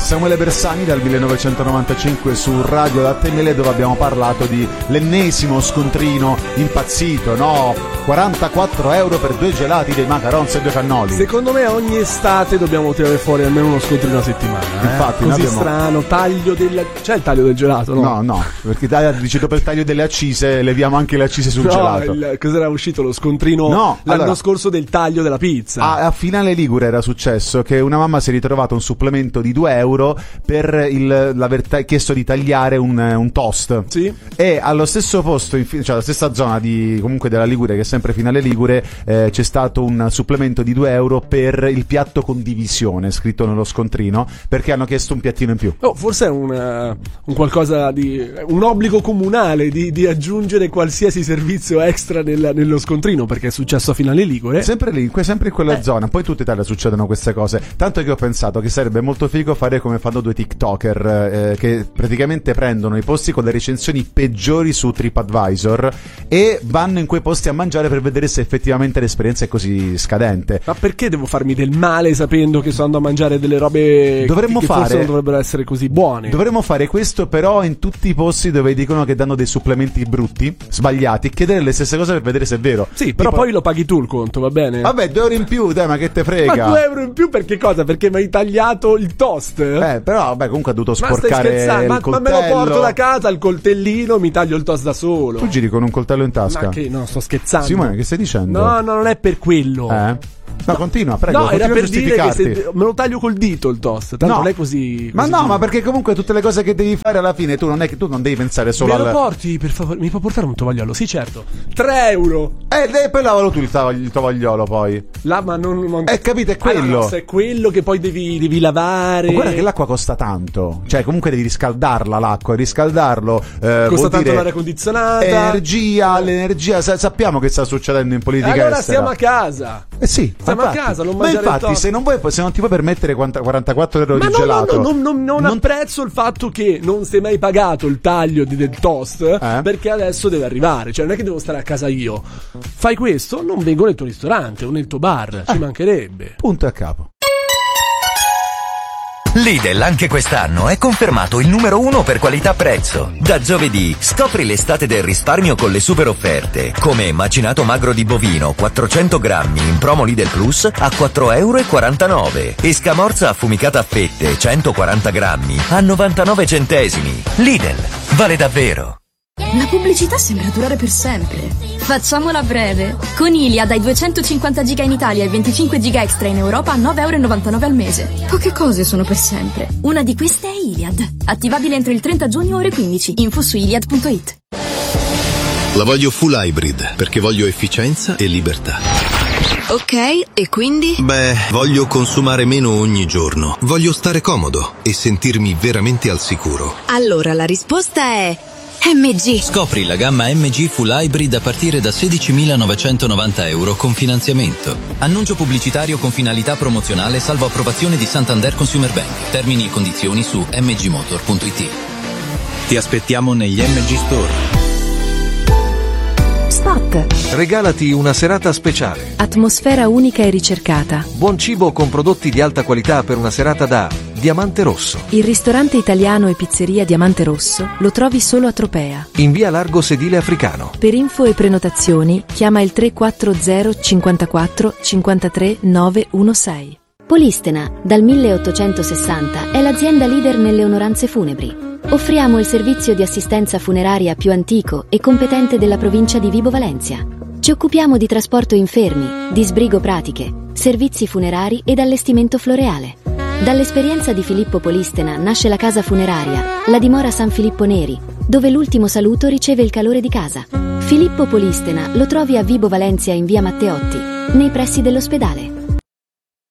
Samuele Bersani dal 1995 su Radio Latte e Mele, dove abbiamo parlato di l'ennesimo scontrino impazzito, no? 44 euro per 2 gelati dei macarons e 2 cannoli. Secondo me ogni estate dobbiamo tirare fuori almeno uno scontrino a settimana. Infatti, così strano, taglio del... C'è il taglio del gelato, no? No, perché dici dopo il taglio delle accise leviamo anche le accise sul gelato. Cos'era uscito lo scontrino l'anno scorso del taglio della pizza? A Finale Ligure era successo che una mamma si è ritrovata un supplemento di 2 euro per l'aver chiesto di tagliare un toast. Sì. E allo stesso posto, cioè alla stessa zona comunque della Ligure, che è sempre Finale Ligure, c'è stato un supplemento di 2 euro per il piatto condivisione, scritto nello scontrino, perché hanno chiesto un piattino in più. Forse è un qualcosa di un obbligo comunale di aggiungere qualsiasi servizio extra nello scontrino, perché è successo a Finale Ligure. Sempre lì, sempre in quella zona. Poi tutta Italia succedono queste cose. Tanto che ho pensato che sarebbe molto figo fare come fanno 2 TikToker che praticamente prendono i posti con le recensioni peggiori su TripAdvisor e vanno in quei posti a mangiare per vedere se effettivamente l'esperienza è così scadente. Ma perché devo farmi del male sapendo che sto andando a mangiare delle robe che forse non dovrebbero essere così buone? Dovremmo fare questo però in tutti i posti dove dicono che danno dei supplementi brutti, sbagliati, e chiedere le stesse cose per vedere se è vero. Sì, però poi lo paghi tu il conto, va bene? Vabbè, 2 euro in più, dai, ma che te frega? Ma 2 euro in più per che cosa? Perché mi hai tagliato il toast? Però vabbè, comunque ha dovuto sporcare il coltello. Ma me lo porto da casa, il coltellino, mi taglio il toast da solo. Tu giri con un coltello in tasca? Ma che, no, sto scherzando. Simone, che stai dicendo? No, non è per quello. No, continua, prego. No, era per dire che se me lo taglio col dito il toast. Tanto non è così. Ma no, ma perché comunque tutte le cose che devi fare alla fine tu non devi pensare solo Me lo porti, per favore? Mi può portare un tovagliolo? Sì, certo. 3 euro. Poi lavalo tu il tovagliolo poi. Ma non... capite, è quello. No, se è quello che poi devi lavare. Ma guarda che l'acqua costa tanto. Cioè, comunque devi riscaldarla l'acqua, riscaldarlo. Costa tanto l'aria condizionata. L'energia. Sappiamo che sta succedendo in politica allora estera. Stiamo a casa. Sì. Siamo a casa, non ma infatti se non ti puoi permettere 44 euro di gelato, non apprezzo il fatto che non si è mai pagato il taglio del toast perché adesso deve arrivare. Cioè non è che devo stare a casa io. Fai questo, non vengo nel tuo ristorante o nel tuo bar, ci mancherebbe. Punto a capo. Lidl anche quest'anno è confermato il numero 1 per qualità-prezzo. Da giovedì scopri l'estate del risparmio con le super offerte, come macinato magro di bovino 400 grammi in promo Lidl Plus a 4,49 euro e scamorza affumicata a fette 140 grammi a 99 centesimi. Lidl, vale davvero. La pubblicità sembra durare per sempre. Facciamola breve. Con Iliad hai 250 giga in Italia e 25 giga extra in Europa a 9,99 euro al mese. Poche cose sono per sempre. Una di queste è Iliad. Attivabile entro il 30 giugno ore 15. Info su iliad.it. La voglio full hybrid perché voglio efficienza e libertà. Ok, e quindi? Voglio consumare meno ogni giorno. Voglio stare comodo e sentirmi veramente al sicuro. Allora la risposta è MG. Scopri la gamma MG Full Hybrid a partire da 16.990 euro con finanziamento. Annuncio pubblicitario con finalità promozionale salvo approvazione di Santander Consumer Bank. Termini e condizioni su mgmotor.it. Ti aspettiamo negli MG Store. Spot. Regalati una serata speciale. Atmosfera unica e ricercata. Buon cibo con prodotti di alta qualità per una serata da Diamante Rosso. Il ristorante italiano e pizzeria Diamante Rosso lo trovi solo a Tropea. In via Largo Sedile Africano. Per info e prenotazioni chiama il 340 54 53 916. Polistena, dal 1860, è l'azienda leader nelle onoranze funebri. Offriamo il servizio di assistenza funeraria più antico e competente della provincia di Vibo Valentia. Ci occupiamo di trasporto infermi, di sbrigo pratiche, servizi funerari ed allestimento floreale. Dall'esperienza di Filippo Polistena nasce la casa funeraria, la dimora San Filippo Neri, dove l'ultimo saluto riceve il calore di casa. Filippo Polistena lo trovi a Vibo Valentia in via Matteotti, nei pressi dell'ospedale.